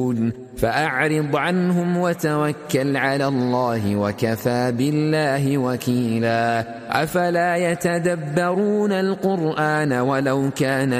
فأعرض عنهم وتوكل على الله وكفى بالله وكيلا. أفلا يتدبرون القرآن ولو كان